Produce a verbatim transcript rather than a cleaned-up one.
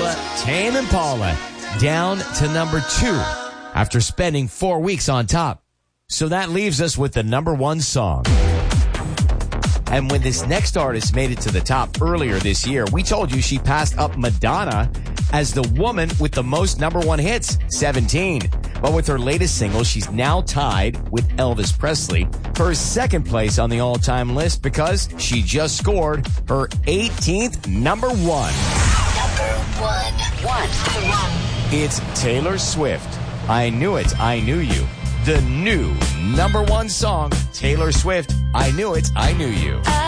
Tame Impala, down to number two after spending four weeks on top. So that leaves us with the number one song. And when this next artist made it to the top earlier this year, we told you she passed up Madonna as the woman with the most number one hits, seventeen. But with her latest single, she's now tied with Elvis Presley for second place on the all-time list because she just scored her eighteenth number one. Number one. One. It's Taylor Swift. I Knew It, I Knew You. The new number one song, Taylor Swift, I Knew It, I Knew You.